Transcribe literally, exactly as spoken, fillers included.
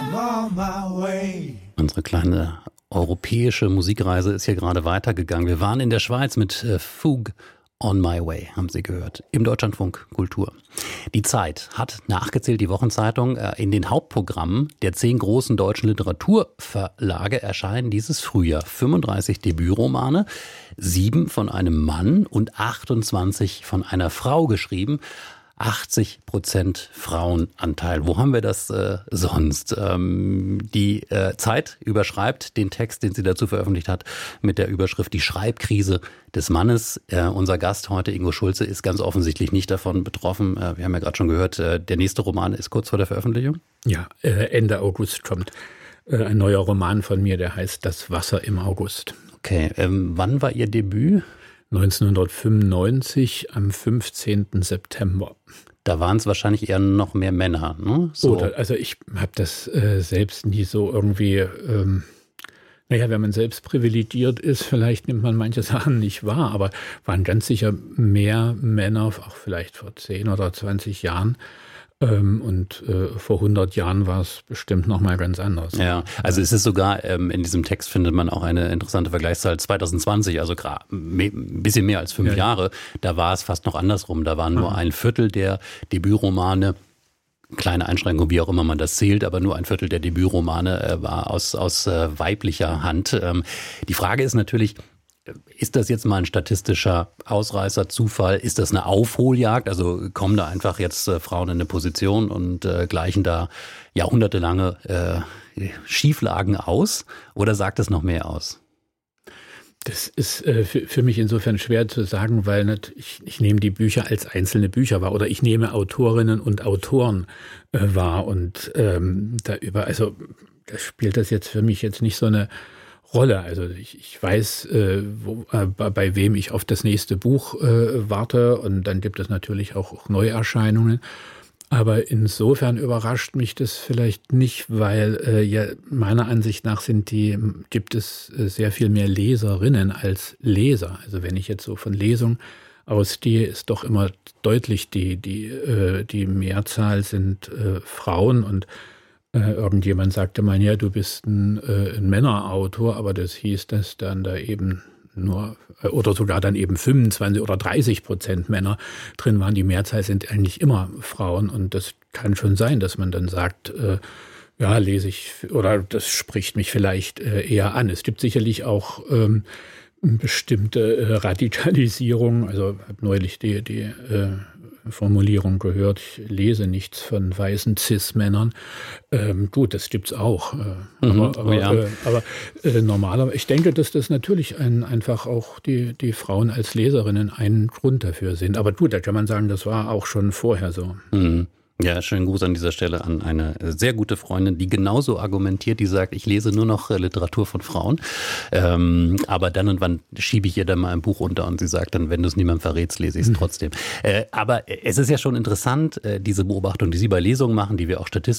Unsere kleine europäische Musikreise ist hier gerade weitergegangen. Wir waren in der Schweiz mit äh, Fug On My Way, haben Sie gehört, im Deutschlandfunk Kultur. Die Zeit hat nachgezählt, die Wochenzeitung, äh, in den Hauptprogrammen der zehn großen deutschen Literaturverlage erscheinen dieses Frühjahr fünfunddreißig Debütromane, sieben von einem Mann und achtundzwanzig von einer Frau geschrieben. achtzig Prozent Frauenanteil. Wo haben wir das äh, sonst? Ähm, die äh, Zeit überschreibt den Text, den sie dazu veröffentlicht hat, mit der Überschrift Die Schreibkrise des Mannes. Äh, unser Gast heute, Ingo Schulze, ist ganz offensichtlich nicht davon betroffen. Äh, wir haben ja gerade schon gehört, äh, der nächste Roman ist kurz vor der Veröffentlichung. Ja, äh, Ende August kommt äh, ein neuer Roman von mir, der heißt Das Wasser im August. Okay, ähm, wann war Ihr Debüt? neunzehnhundertfünfundneunzig am fünfzehnten September. Da waren es wahrscheinlich eher noch mehr Männer, ne? So. Oder, also ich habe das äh, selbst nie so irgendwie, ähm, naja, wenn man selbst privilegiert ist, vielleicht nimmt man manche Sachen nicht wahr, aber waren ganz sicher mehr Männer, auch vielleicht vor zehn oder zwanzig Jahren. Ähm, und äh, vor hundert Jahren war es bestimmt noch mal ganz anders. Ja, also es ist sogar, ähm, in diesem Text findet man auch eine interessante Vergleichszahl zwanzig zwanzig, also gerade ein bisschen mehr als fünf ja, Jahre. Da war es fast noch andersrum. Da waren nur ein Viertel der Debütromane, kleine Einschränkung, wie auch immer man das zählt, aber nur ein Viertel der Debütromane äh, war aus, aus äh, weiblicher Hand. Ähm, die Frage ist natürlich, ist das jetzt mal ein statistischer Ausreißer, Zufall? Ist das eine Aufholjagd? Also kommen da einfach jetzt äh, Frauen in eine Position und äh, gleichen da jahrhundertelange äh, Schieflagen aus? Oder sagt das noch mehr aus? Das ist äh, für, für mich insofern schwer zu sagen, weil nicht, ich, ich nehme die Bücher als einzelne Bücher wahr oder ich nehme Autorinnen und Autoren äh, wahr. Und ähm, da über, also da spielt das jetzt für mich jetzt nicht so eine Rolle. Also ich, ich weiß, äh, wo, äh, bei wem ich auf das nächste Buch äh, warte und dann gibt es natürlich auch, auch Neuerscheinungen. Aber insofern überrascht mich das vielleicht nicht, weil äh, ja meiner Ansicht nach sind die, gibt es äh, sehr viel mehr Leserinnen als Leser. Also wenn ich jetzt so von Lesung ausgehe, ist doch immer deutlich die, die, äh, die Mehrzahl sind äh, Frauen und Äh, irgendjemand sagte mal, ja, du bist ein, äh, ein Männerautor, aber das hieß, dass dann da eben nur äh, oder sogar dann eben fünfundzwanzig oder dreißig Prozent Männer drin waren. Die Mehrzahl sind eigentlich immer Frauen und das kann schon sein, dass man dann sagt, äh, ja, lese ich oder das spricht mich vielleicht äh, eher an. Es gibt sicherlich auch ähm, bestimmte äh, Radikalisierung. Also ich habe neulich die, die äh, Formulierung gehört, ich lese nichts von weißen Cis-Männern. Ähm, gut, das gibt's auch. Äh, mhm, aber aber, ja. äh, aber äh, normaler, ich denke, dass das natürlich ein, einfach auch die, die Frauen als Leserinnen ein Grund dafür sind. Aber gut, da kann man sagen, das war auch schon vorher so. Mhm. Ja, schönen Gruß an dieser Stelle an eine sehr gute Freundin, die genauso argumentiert, die sagt, ich lese nur noch Literatur von Frauen. Ähm, aber dann und wann schiebe ich ihr dann mal ein Buch unter und sie sagt dann, wenn du es niemandem verrätst, lese ich es trotzdem. Äh, aber es ist ja schon interessant, äh, diese Beobachtung, die Sie bei Lesungen machen, die wir auch statistisch